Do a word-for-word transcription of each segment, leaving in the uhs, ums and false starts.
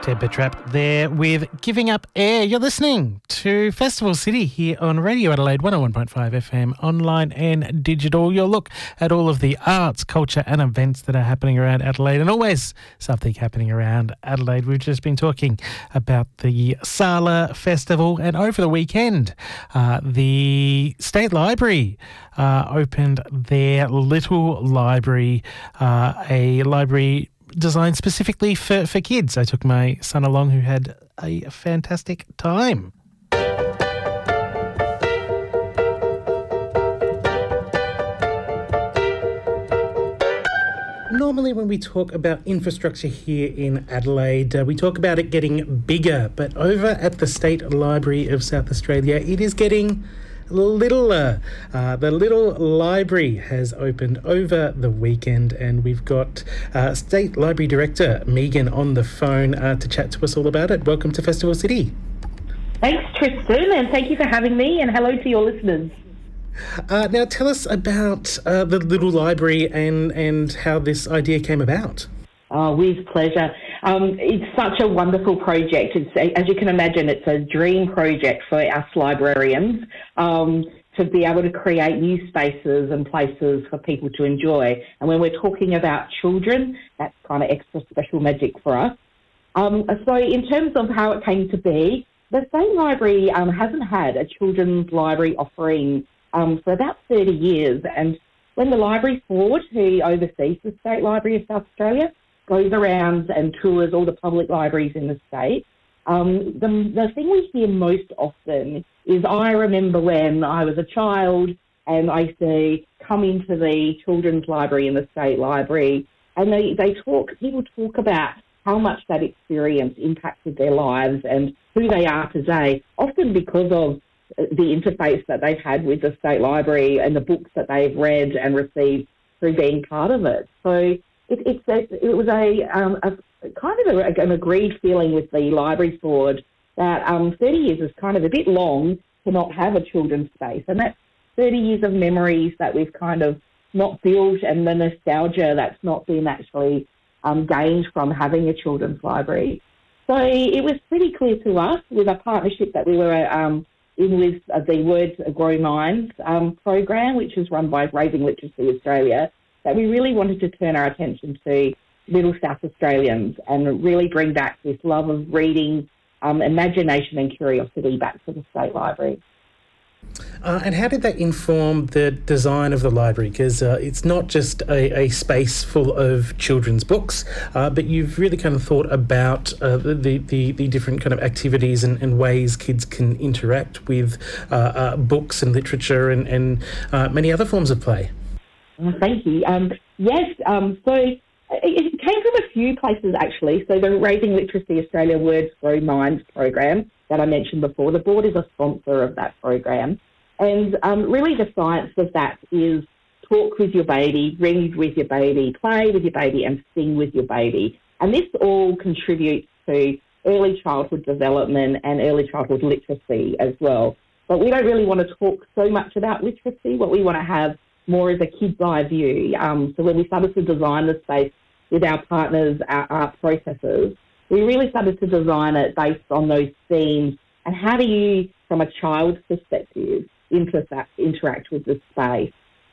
Ted Betrap there with Giving Up Air. You're listening to Festival City here on Radio Adelaide one oh one point five F M, online and digital. Your look at all of the arts, culture and events that are happening around Adelaide, and always something happening around Adelaide. We've just been talking about the Sala Festival, and over the weekend uh, the State Library uh, opened their little library, uh, a library designed specifically for, for kids. I took my son along, who had a fantastic time. Normally when we talk about infrastructure here in Adelaide, uh, we talk about it getting bigger, but over at the State Library of South Australia, it is getting littler. Uh, the little library has opened over the weekend, and we've got uh, State Library Director Megan on the phone uh, to chat to us all about it. Welcome to Festival City. Thanks, Tristan, and thank you for having me, and hello to your listeners. Uh, now tell us about uh, the little library and, and how this idea came about. Oh, with pleasure. Um, it's such a wonderful project. It's, as you can imagine, it's a dream project for us librarians um, to be able to create new spaces and places for people to enjoy. And when we're talking about children, that's kind of extra special magic for us. Um, so in terms of how it came to be, the State Library um, hasn't had a children's library offering um, for about thirty years. And when the Library Board, who oversees the State Library of South Australia, goes around and tours all the public libraries in the state, um, the, the thing we hear most often is, I remember when I was a child and I used to come into the children's library in the State Library, and they, they talk, people talk about how much that experience impacted their lives and who they are today, often because of the interface that they've had with the State Library and the books that they've read and received through being part of it. So It, it's a, it was a, um, a kind of a, an agreed feeling with the Library Board that um, thirty years is kind of a bit long to not have a children's space, and that's thirty years of memories that we've kind of not built, and the nostalgia that's not been actually um, gained from having a children's library. So it was pretty clear to us, with a partnership that we were um, in with uh, the Words Grow Minds um, program, which is run by Raising Literacy Australia, that we really wanted to turn our attention to little South Australians and really bring back this love of reading, um, imagination and curiosity back to the State Library. Uh, and how did that inform the design of the library? Because uh, it's not just a, a space full of children's books, uh, but you've really kind of thought about uh, the, the, the different kind of activities and, and ways kids can interact with uh, uh, books and literature and, and uh, many other forms of play. Thank you. Um, yes, um, so it came from a few places, actually. So the Raising Literacy Australia Words Grow Minds program that I mentioned before, the board is a sponsor of that program. And um, really the science of that is talk with your baby, read with your baby, play with your baby and sing with your baby. And this all contributes to early childhood development and early childhood literacy as well. But we don't really want to talk so much about literacy. What we want to have more as a kid's eye view. Um, so when we started to design the space with our partners, our art processors, we really started to design it based on those themes and how do you, from a child's perspective, inter- interact with the space.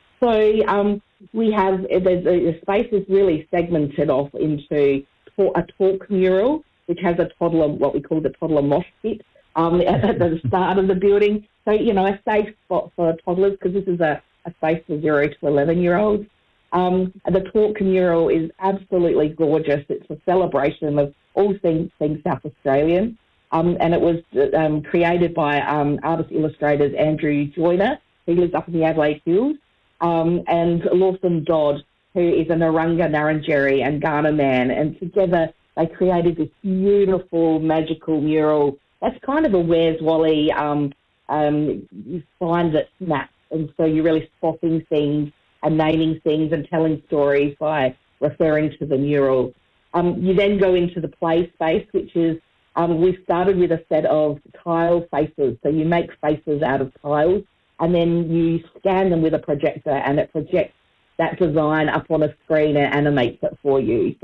So um, we have, the, the space is really segmented off into a talk mural, which has a toddler, what we call the toddler mosh pit, um, at the start of the building. So, you know, a safe spot for toddlers, because this is a a space for zero to eleven-year-olds. Um, the talk mural is absolutely gorgeous. It's a celebration of all things, things South Australian, um, and it was um, created by um, artist-illustrators Andrew Joyner, who lives up in the Adelaide Hills, um, and Lawson Dodd, who is a Narungga, Ngarrindjeri and Kaurna man, and together they created this beautiful, magical mural. That's kind of a Where's Wally, um, um, you find it snaps. And so you're really spotting things and naming things and telling stories by referring to the mural. Um, you then go into the play space, which is, um, we've started with a set of tile faces. So you make faces out of tiles and then you scan them with a projector and it projects that design up on a screen and animates it for you. So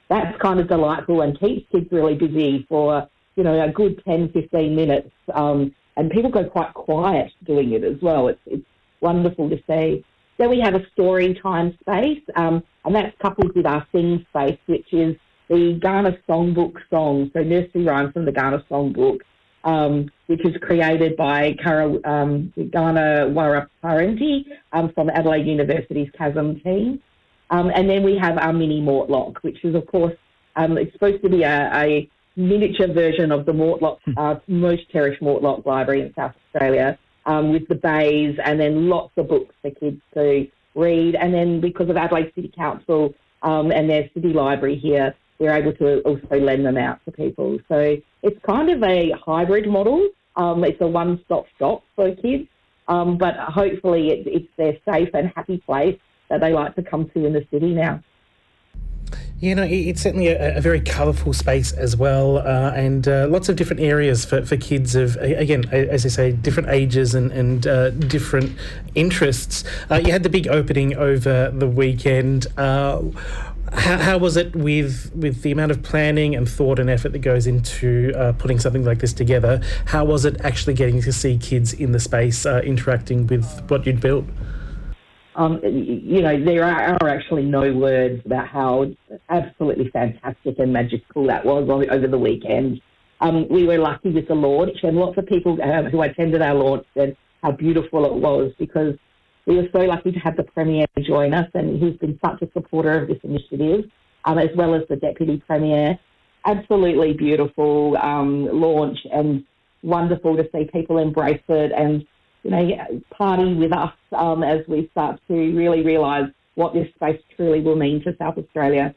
that's kind of delightful and keeps kids really busy for, you know, a good ten, fifteen minutes. Um, and people go quite quiet doing it as well. It's, it's wonderful to see. Then we have a story time space, um, and that's coupled with our sing space, which is the Ghana Songbook song, so nursery rhymes from the Ghana Songbook, um, which is created by Kara, um, Ghana Waraparenti um, from Adelaide University's Chasm team. Um, and then we have our mini Mortlock, which is, of course, um, it's supposed to be a, a miniature version of the Mortlock, uh, most cherished Mortlock library in South Australia, um, with the bays and then lots of books for kids to read. And then because of Adelaide City Council um, and their city library here, we're able to also lend them out to people. So it's kind of a hybrid model. Um, it's a one-stop shop for kids, um, but hopefully it, it's their safe and happy place that they like to come to in the city now. You know, it's certainly a, a very colourful space as well, uh, and uh, lots of different areas for, for kids of, again, as I say, different ages and, and uh, different interests. Uh, you had the big opening over the weekend. Uh, how, how was it with with the amount of planning and thought and effort that goes into uh, putting something like this together? How was it actually getting to see kids in the space uh, interacting with what you'd built? Um, you know, there are, are actually no words about how absolutely fantastic and magical that was over the weekend. Um, we were lucky with the launch, and lots of people um, who attended our launch said how beautiful it was, because we were so lucky to have the Premier join us, and he's been such a supporter of this initiative, um, as well as the Deputy Premier. Absolutely beautiful um, launch, and wonderful to see people embrace it and, you know, party with us um, as we start to really realise what this space truly will mean to South Australia.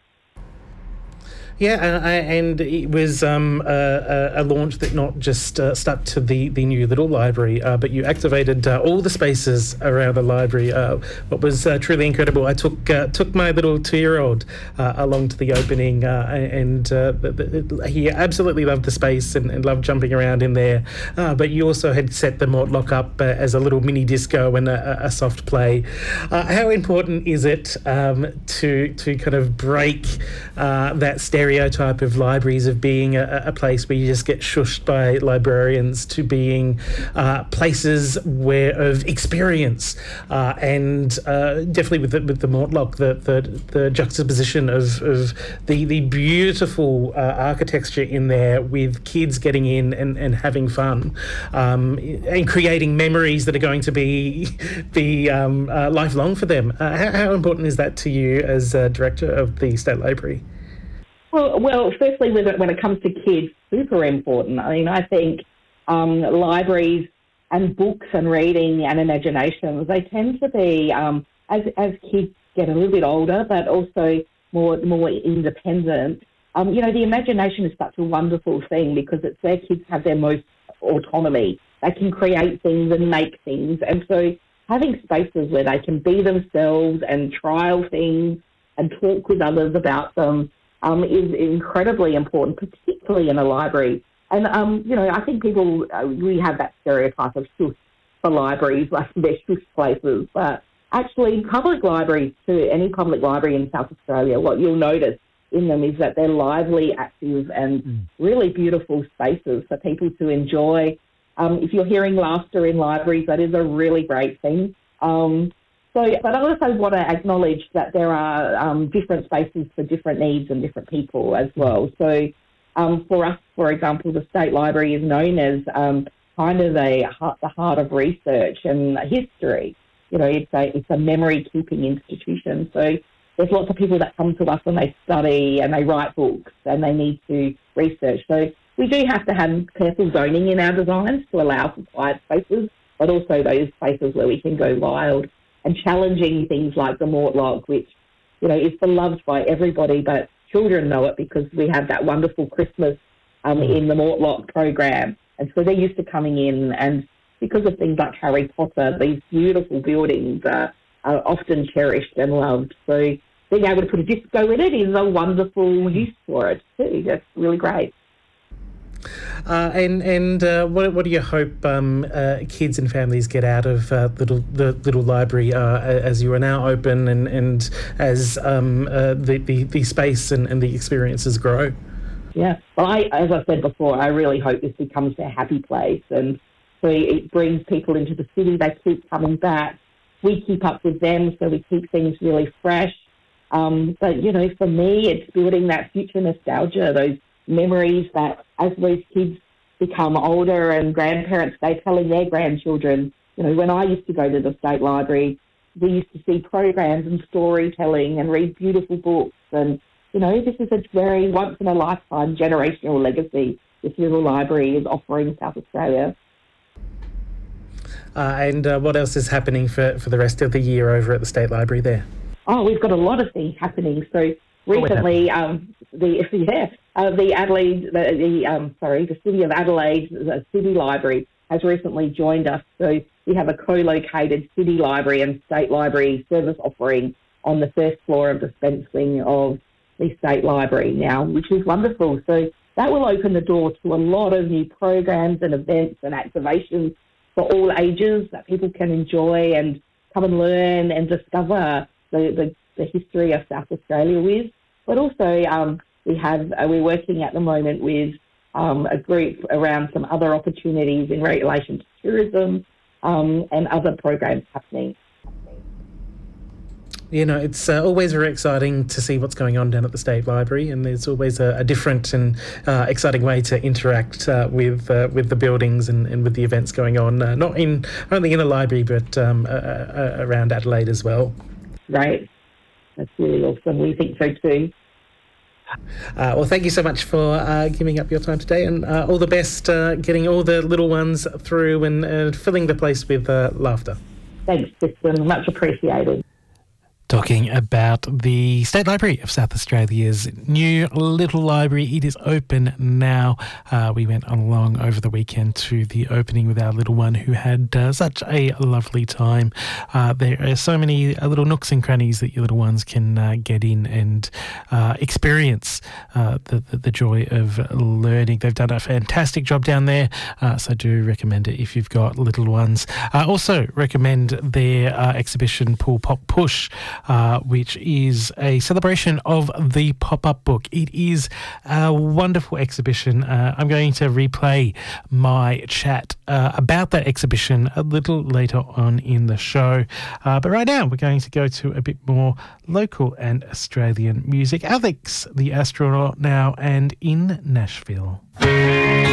Yeah, uh, and it was um, a, a launch that not just uh, stuck to the, the new little library, uh, but you activated uh, all the spaces around the library. Uh, what was uh, truly incredible, I took uh, took my little two-year-old uh, along to the opening, uh, and uh, the, the, he absolutely loved the space and, and loved jumping around in there. Uh, but you also had set the Mortlock up uh, as a little mini disco and a, a soft play. Uh, how important is it um, to to kind of break uh, that stereotype stereotype of libraries of being a, a place where you just get shushed by librarians to being uh, places where of experience uh, and uh, definitely with the, with the Mortlock, the, the the juxtaposition of, of the the beautiful uh, architecture in there with kids getting in and, and having fun um, and creating memories that are going to be be um, uh, lifelong for them. Uh, how, how important is that to you as uh, director of the State Library? Well, well, firstly, when it, when it comes to kids, super important. I mean, I think um, libraries and books and reading and imaginations, they tend to be, um, as as kids get a little bit older, but also more more independent. Um, you know, the imagination is such a wonderful thing because it's where kids have their most autonomy. They can create things and make things, and so having spaces where they can be themselves and trial things and talk with others about them Um, is incredibly important, particularly in a library. And, um, you know, I think people, uh, we have that stereotype of shush for libraries, like they're shush places. But actually, public libraries too, any public library in South Australia, what you'll notice in them is that they're lively, active and mm. really beautiful spaces for people to enjoy. Um, if you're hearing laughter in libraries, that is a really great thing. Um So, but I also want to acknowledge that there are um, different spaces for different needs and different people as well. So um, for us, for example, the State Library is known as um, kind of a the heart of research and history. You know, it's a, it's a memory-keeping institution. So there's lots of people that come to us and they study and they write books and they need to research. So we do have to have careful zoning in our designs to allow for quiet spaces, but also those spaces where we can go wild. And challenging things like the Mortlock, which, you know, is beloved by everybody, but children know it because we have that wonderful Christmas um, in the Mortlock program. And so they're used to coming in, and because of things like Harry Potter, these beautiful buildings are, are often cherished and loved. So being able to put a disco in it is a wonderful use for it too. That's really great. Uh, and and uh, what what do you hope um, uh, kids and families get out of uh, little the little library uh, as you are now open and and as um, uh, the, the the space and, and the experiences grow? Yeah, well, I, as I said before, I really hope this becomes their happy place, and so it brings people into the city. They keep coming back. We keep up with them, so we keep things really fresh. Um, but you know, for me, it's building that future nostalgia, those memories that as those kids become older and grandparents, they're telling their grandchildren, you know, when I used to go to the State Library, we used to see programs and storytelling and read beautiful books. And, you know, this is a very once-in-a-lifetime generational legacy this little library is offering South Australia. Uh, and uh, what else is happening for, for the rest of the year over at the State Library there? Oh, we've got a lot of things happening. So recently, um, the yeah, uh, the Adelaide, the, the um, sorry, the City of Adelaide, the City Library has recently joined us. So we have a co-located City Library and State Library service offering on the first floor of the Spence wing of the State Library now, which is wonderful. So that will open the door to a lot of new programs and events and activations for all ages that people can enjoy and come and learn and discover the, the, the history of South Australia with. But also um, we have, uh, we're working at the moment with um, a group around some other opportunities in relation to tourism um, and other programs happening. You know, it's uh, always very exciting to see what's going on down at the State Library, and there's always a, a different and uh, exciting way to interact uh, with uh, with the buildings and, and with the events going on, uh, not in only in a library, but um, uh, uh, around Adelaide as well. Right. That's really awesome. We think so too. Uh, well, thank you so much for uh, giving up your time today, and uh, all the best uh, getting all the little ones through and uh, filling the place with uh, laughter. Thanks, Kristen. Much appreciated. Talking about the State Library of South Australia's new little library. It is open now. Uh, we went along over the weekend to the opening with our little one who had uh, such a lovely time. Uh, there are so many uh, little nooks and crannies that your little ones can uh, get in and uh, experience uh, the, the, the joy of learning. They've done a fantastic job down there, uh, so I do recommend it if you've got little ones. I also recommend their uh, exhibition Pull Pop Push, Uh, which is a celebration of the pop-up book. It is a wonderful exhibition. Uh, I'm going to replay my chat uh, about that exhibition a little later on in the show. Uh, but right now, we're going to go to a bit more local and Australian music. Alex, the astronaut now, and In Nashville.